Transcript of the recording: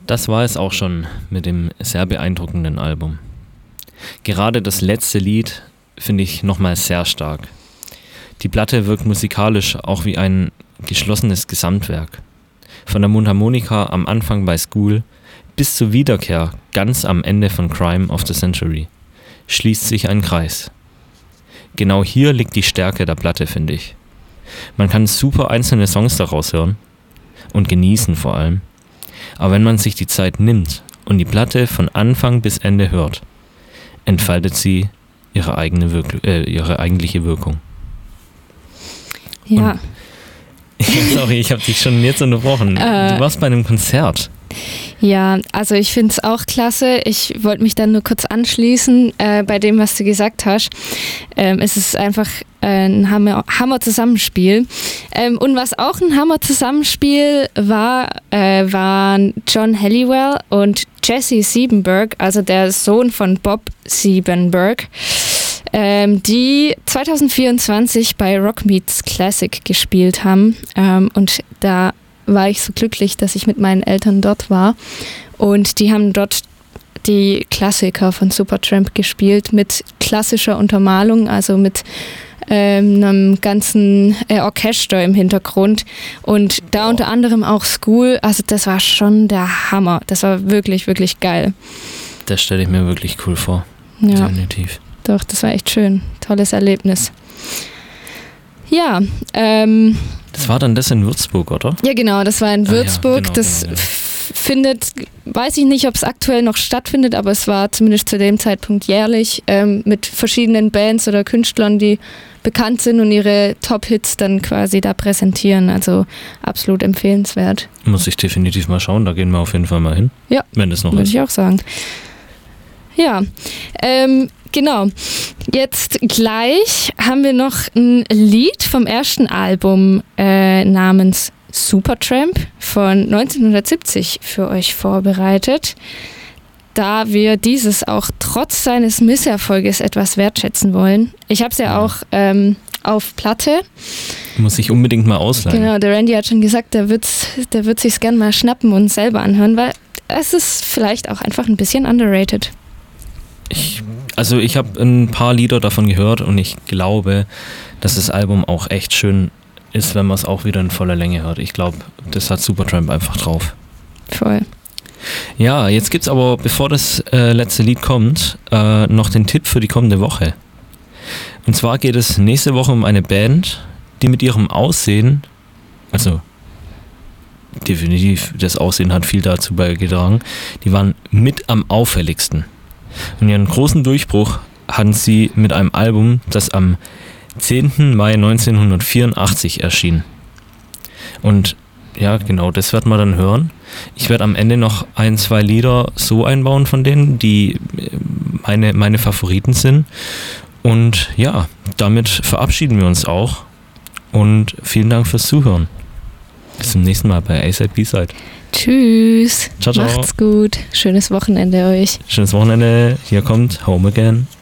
Das war es auch schon mit dem sehr beeindruckenden Album. Gerade das letzte Lied finde ich nochmal sehr stark. Die Platte wirkt musikalisch auch wie ein geschlossenes Gesamtwerk. Von der Mundharmonika am Anfang bei School bis zur Wiederkehr ganz am Ende von Crime of the Century schließt sich ein Kreis. Genau hier liegt die Stärke der Platte, finde ich. Man kann super einzelne Songs daraus hören und genießen vor allem. Aber wenn man sich die Zeit nimmt und die Platte von Anfang bis Ende hört, entfaltet sie ihre eigentliche Wirkung. Ja. Sorry, ich habe dich schon jetzt unterbrochen. Du warst bei einem Konzert. Ja, also ich finde es auch klasse. Ich wollte mich dann nur kurz anschließen bei dem, was du gesagt hast. Es ist einfach ein Hammer-Zusammenspiel. Und was auch ein Hammer-Zusammenspiel war, waren John Halliwell und Jesse Siebenberg, also der Sohn von Bob Siebenberg, die 2024 bei Rock Meets Classic gespielt haben. Und da war ich so glücklich, dass ich mit meinen Eltern dort war. Und die haben dort die Klassiker von Supertramp gespielt mit klassischer Untermalung, also mit einem ganzen Orchester im Hintergrund. Und da unter anderem auch School. Also das war schon der Hammer. Das war wirklich, wirklich geil. Das stelle ich mir wirklich cool vor. Ja, definitiv. Doch, das war echt schön. Tolles Erlebnis. Ja, das war dann das in Würzburg, oder? Ja, genau, das war in Würzburg. Ja, genau, das findet, weiß ich nicht, ob es aktuell noch stattfindet, aber es war zumindest zu dem Zeitpunkt jährlich mit verschiedenen Bands oder Künstlern, die bekannt sind und ihre Top-Hits dann quasi da präsentieren. Also absolut empfehlenswert. Muss ich definitiv mal schauen, da gehen wir auf jeden Fall mal hin. Ja, wenn es noch würde ist. ich auch sagen. Ja, genau. Jetzt gleich haben wir noch ein Lied vom ersten Album namens Supertramp von 1970 für euch vorbereitet, da wir dieses auch trotz seines Misserfolges etwas wertschätzen wollen. Ich habe es ja auch auf Platte. Muss ich unbedingt mal ausleihen. Genau, der Randy hat schon gesagt, der wird sich's gern mal schnappen und selber anhören, weil es ist vielleicht auch einfach ein bisschen underrated. Ich habe ein paar Lieder davon gehört und ich glaube, dass das Album auch echt schön ist, wenn man es auch wieder in voller Länge hört. Ich glaube, das hat Supertramp einfach drauf. Voll. Ja, jetzt gibt's aber, bevor das letzte Lied kommt, noch den Tipp für die kommende Woche. Und zwar geht es nächste Woche um eine Band, die mit ihrem Aussehen, also definitiv das Aussehen hat viel dazu beigetragen, die waren mit am auffälligsten. Und ihren großen Durchbruch hatten sie mit einem Album, das am 10. Mai 1984 erschien. Und ja, genau, das wird man dann hören. Ich werde am Ende noch 1-2 Lieder so einbauen von denen, die meine Favoriten sind. Und ja, damit verabschieden wir uns auch. Und vielen Dank fürs Zuhören. Bis zum nächsten Mal bei A-Side B-Side. Tschüss. Ciao, ciao. Macht's gut. Schönes Wochenende euch. Schönes Wochenende. Hier kommt Home Again.